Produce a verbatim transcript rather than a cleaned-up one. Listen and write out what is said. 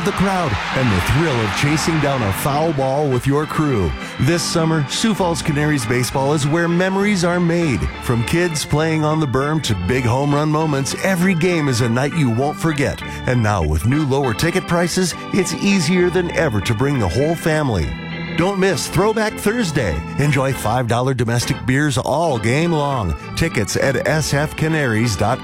the crowd and the thrill of chasing down a foul ball with your crew. This summer, Sioux Falls Canaries baseball is where memories are made. From kids playing on the berm to big home run moments, every game is a night you won't forget. And now with new lower ticket prices, it's easier than ever to bring the whole family. Don't miss Throwback Thursday. Enjoy five dollar domestic beers all game long. Tickets at s f canaries dot